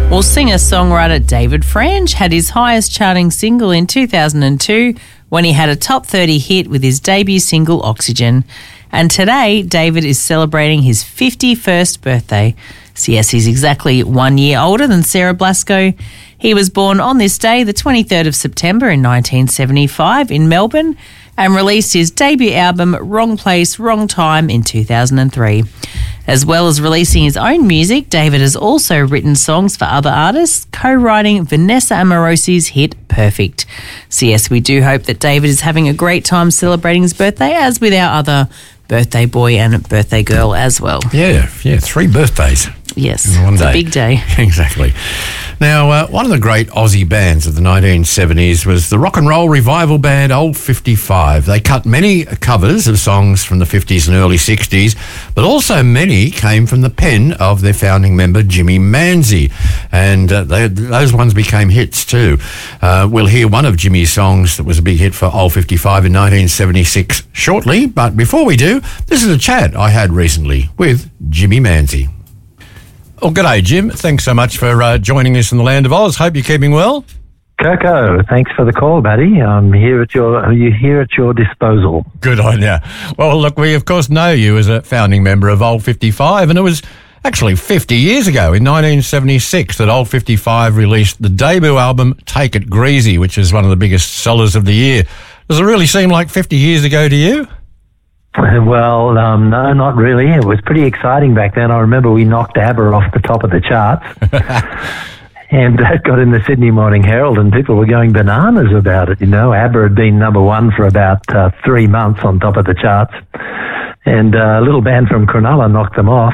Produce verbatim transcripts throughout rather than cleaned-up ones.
Well, singer-songwriter David Franch had his highest charting single in two thousand two when he had a top thirty hit with his debut single, Oxygen. And today, David is celebrating his fifty-first birthday. So yes, he's exactly one year older than Sarah Blasco. He was born on this day, the twenty-third of September in nineteen seventy-five in Melbourne, and released his debut album, Wrong Place, Wrong Time, in two thousand three. As well as releasing his own music, David has also written songs for other artists, co-writing Vanessa Amorosi's hit Perfect. So yes, we do hope that David is having a great time celebrating his birthday, as with our other birthday boy and birthday girl as well. Yeah, yeah, three birthdays. Yes, one it's day. a big day. Exactly. Now, uh, one of the great Aussie bands of the nineteen seventies was the rock and roll revival band Old fifty-five. They cut many covers of songs from the fifties and early sixties, but also many came from the pen of their founding member, Jimmy Manzi. And uh, they, those ones became hits too. Uh, we'll hear one of Jimmy's songs that was a big hit for Old fifty-five in nineteen seventy-six shortly. But before we do, this is a chat I had recently with Jimmy Manzi. Well, g'day, Jim. Thanks so much for uh, joining us in the land of Oz. Hope you're keeping well. Coco, thanks for the call, buddy. I'm here at your you here at your disposal. Good on you. Well, look, we of course know you as a founding member of Old fifty-five, and it was actually fifty years ago in nineteen seventy-six that Old fifty-five released the debut album Take It Greasy, which is one of the biggest sellers of the year. Does it really seem like fifty years ago to you? Well, um, no, not really. It was pretty exciting back then. I remember we knocked ABBA off the top of the charts. And that got in the Sydney Morning Herald, and people were going bananas about it. You know, ABBA had been number one for about uh, three months on top of the charts. And uh, a little band from Cronulla knocked them off.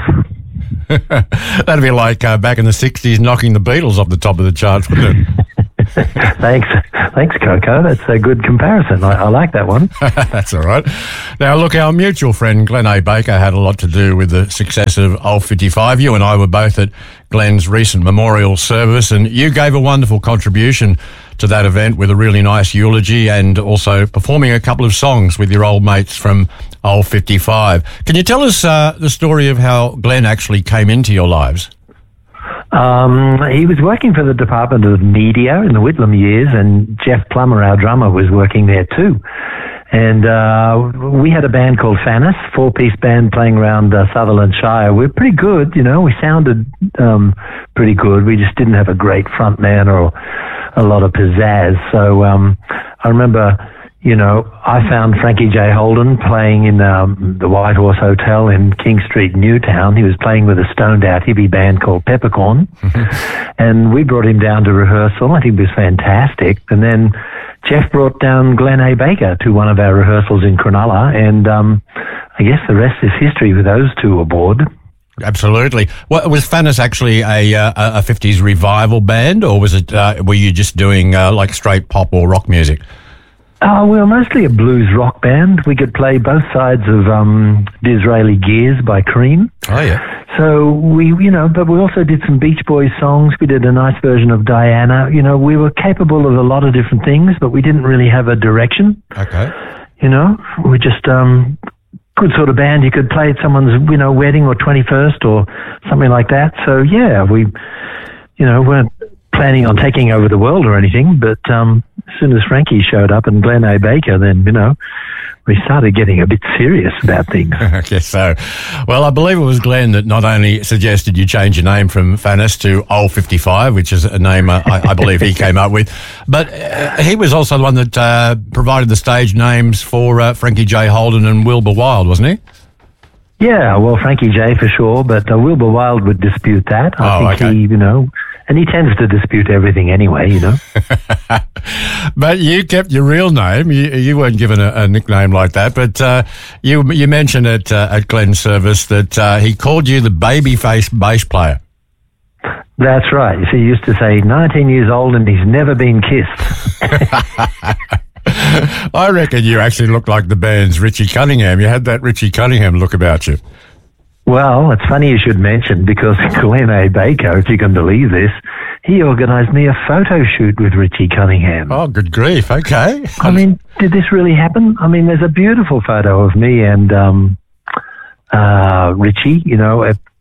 That'd be like uh, back in the sixties knocking the Beatles off the top of the charts, wouldn't it? Thanks. Thanks, Coco. That's a good comparison. I, I like that one. That's all right. Now, look, our mutual friend Glenn A. Baker had a lot to do with the success of Old fifty-five. You and I were both at Glenn's recent memorial service, and you gave a wonderful contribution to that event with a really nice eulogy and also performing a couple of songs with your old mates from Old fifty-five. Can you tell us uh, the story of how Glenn actually came into your lives? Um, he was working for the Department of Media in the Whitlam years, and Jeff Plummer, our drummer, was working there too. And uh, we had a band called Fanis, four-piece band playing around uh, Sutherland Shire. We were pretty good, you know. We sounded um, pretty good. We just didn't have a great front man or a lot of pizzazz. So um, I remember, you know, I found Frankie J. Holden playing in um, the White Horse Hotel in King Street, Newtown. He was playing with a stoned-out hippie band called Peppercorn. And we brought him down to rehearsal. I think it was fantastic. And then Jeff brought down Glenn A. Baker to one of our rehearsals in Cronulla. And um, I guess the rest is history with those two aboard. Absolutely. Well, was Fanis actually a uh, a fifties revival band, or was it? Uh, were you just doing uh, like straight pop or rock music? Uh, we were mostly a blues rock band. We could play both sides of um, Disraeli Gears by Cream. Oh, yeah. So we, you know, but we also did some Beach Boys songs. We did a nice version of Diana. You know, we were capable of a lot of different things, but we didn't really have a direction. Okay. You know, we just, um, good sort of band. You could play at someone's, you know, wedding or twenty-first or something like that. So, yeah, we, you know, weren't planning on taking over the world or anything, but um, as soon as Frankie showed up and Glenn A. Baker, then, you know, we started getting a bit serious about things. I guess so. Well, I believe it was Glenn that not only suggested you change your name from Fanis to Old fifty-five, which is a name uh, I, I believe he came up with, but uh, he was also the one that uh, provided the stage names for uh, Frankie J. Holden and Wilbur Wilde, wasn't he? Yeah, well, Frankie J. for sure, but uh, Wilbur Wilde would dispute that. I oh, think okay. he, you know, and he tends to dispute everything anyway, you know. But you kept your real name. You, you weren't given a, a nickname like that. But uh, you you mentioned at uh, at Glenn's service that uh, he called you the babyface bass player. That's right. He used to say, nineteen years old and he's never been kissed. I reckon you actually looked like the band's Richie Cunningham. You had that Richie Cunningham look about you. Well, it's funny you should mention, because Glenn A. Baker, if you can believe this, he organised me a photo shoot with Richie Cunningham. Oh, good grief. Okay. I mean, did this really happen? I mean, there's a beautiful photo of me and um, uh, Richie, you know, at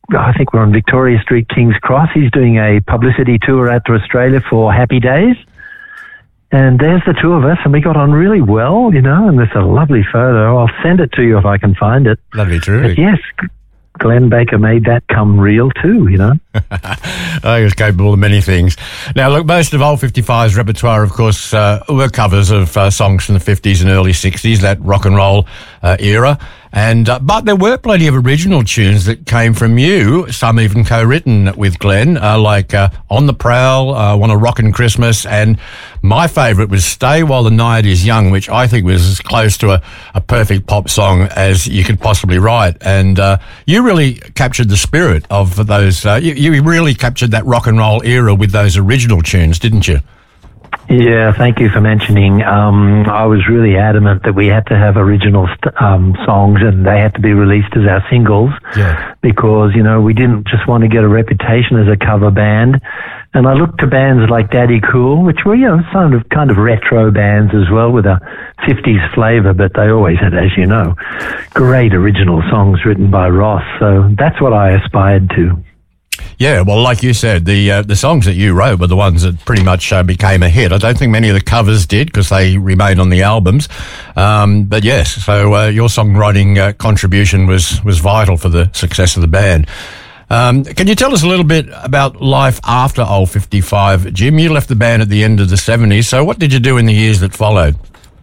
I think we're on Victoria Street, King's Cross. He's doing a publicity tour out to Australia for Happy Days. And there's the two of us, and we got on really well, you know, and there's a lovely photo. I'll send it to you if I can find it. That'd be true. But yes, Glenn Baker made that come real too, you know. Oh, he was capable of many things. Now, look, most of Old fifty-five's repertoire, of course, uh, were covers of uh, songs from the fifties and early sixties, that rock and roll uh, era. And uh, but there were plenty of original tunes that came from you, some even co-written with Glenn, uh, like uh, On the Prowl, uh, Want a Rockin' Christmas, and my favourite was Stay While the Night Is Young, which I think was as close to a, a perfect pop song as you could possibly write. And uh, you really captured the spirit of those, uh, you, you really captured that rock and roll era with those original tunes, didn't you? Yeah, thank you for mentioning. Um, I was really adamant that we had to have original st- um, songs, and they had to be released as our singles. Yeah. Because, you know, we didn't just want to get a reputation as a cover band. And I looked to bands like Daddy Cool, which were, you know, sort of kind of retro bands as well with a fifties flavour, but they always had, as you know, great original songs written by Ross. So that's what I aspired to. Yeah, well, like you said, the uh, the songs that you wrote were the ones that pretty much uh, became a hit. I don't think many of the covers did because they remained on the albums. Um, but yes, so uh, your songwriting uh, contribution was, was vital for the success of the band. Um, can you tell us a little bit about life after Old fifty-five? Jim, you left the band at the end of the seventies, so what did you do in the years that followed?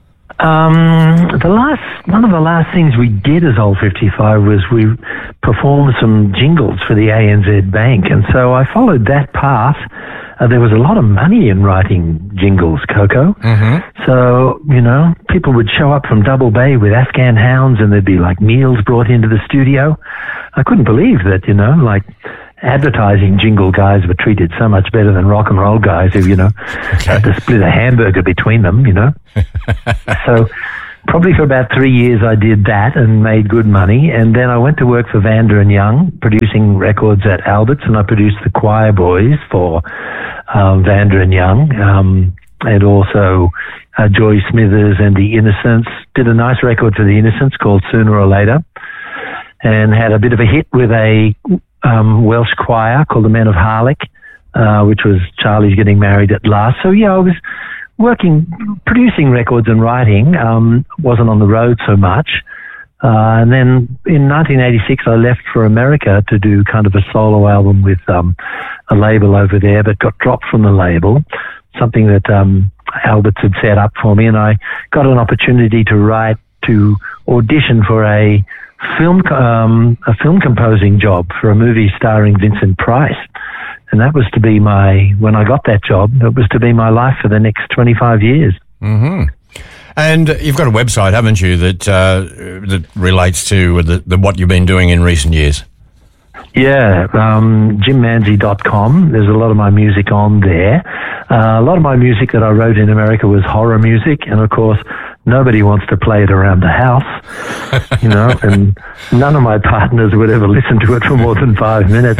Um, the last, one of the last things we did as Old fifty-five was we performed some jingles for the A N Z Bank, and so I followed that path. Uh, there was a lot of money in writing jingles, Coco. Mm-hmm. So, you know, people would show up from Double Bay with Afghan hounds, and there'd be like meals brought into the studio. I couldn't believe that, you know, like advertising jingle guys were treated so much better than rock and roll guys who, you know, okay. had to split a hamburger between them, you know. So probably for about three years I did that and made good money. And then I went to work for Vanda and Young, producing records at Albert's, and I produced the Choir Boys for um, Vanda and Young, um, and also uh, Joy Smithers and the Innocents. Did a nice record for the Innocents called Sooner or Later, and had a bit of a hit with a um, Welsh choir called the Men of Harlech, uh, which was Charlie's Getting Married at Last. So yeah, I was working, producing records and writing, um, wasn't on the road so much. Uh, and then in nineteen eighty-six, I left for America to do kind of a solo album with um, a label over there, but got dropped from the label, something that um, Albert's had set up for me. And I got an opportunity to write, to audition for a film, um, a film composing job for a movie starring Vincent Price. And that was to be my, when I got that job, it was to be my life for the next twenty-five years. Mm-hmm. And you've got a website, haven't you, that uh, that relates to the, the, what you've been doing in recent years? Yeah, um, jim manzi dot com. There's a lot of my music on there. Uh, a lot of my music that I wrote in America was horror music, and of course, nobody wants to play it around the house, you know, and none of my partners would ever listen to it for more than five minutes.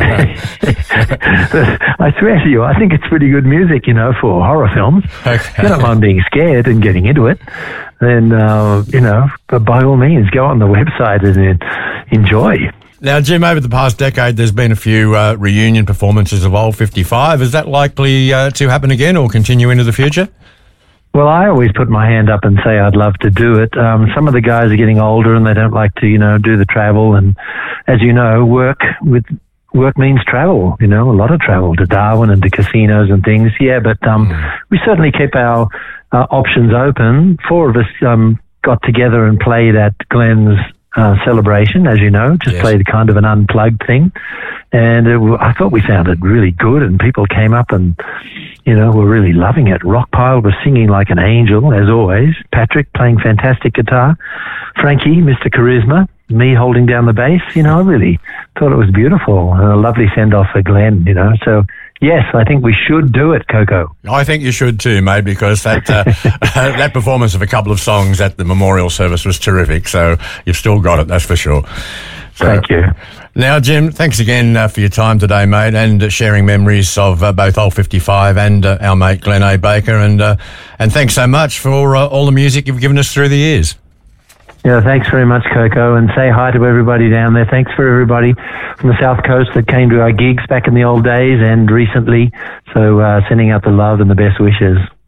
I swear to you, I think it's pretty good music, you know, for horror films. Okay. If you don't mind being scared and getting into it, then, uh, you know, but by all means, go on the website and uh, enjoy. Now, Jim, over the past decade, there's been a few uh, reunion performances of Old fifty-five. Is that likely uh, to happen again or continue into the future? Well, I always put my hand up and say I'd love to do it. Um, some of the guys are getting older and they don't like to, you know, do the travel. And as you know, work with work means travel, you know, a lot of travel to Darwin and to casinos and things. Yeah, but um, mm. we certainly keep our uh, options open. Four of us um, got together and played at Glenn's Uh, celebration, as you know, just yes. played kind of an unplugged thing, and it, I thought we sounded really good, and people came up and, you know, were really loving it. Rockpile was singing like an angel, as always. Patrick playing fantastic guitar. Frankie, Mister Charisma. Me holding down the bass. You know, I really thought it was beautiful, and a lovely send-off for Glenn, you know, so yes, I think we should do it, Coco. I think you should too, mate, because that uh, that performance of a couple of songs at the memorial service was terrific. So you've still got it, that's for sure. So, thank you. Now, Jim, thanks again uh, for your time today, mate, and uh, sharing memories of uh, both Old fifty-five and uh, our mate Glenn A. Baker. And uh, and thanks so much for uh, all the music you've given us through the years. Yeah, thanks very much, Coco, and say hi to everybody down there. Thanks for everybody from the South Coast that came to our gigs back in the old days and recently. So uh, sending out the love and the best wishes.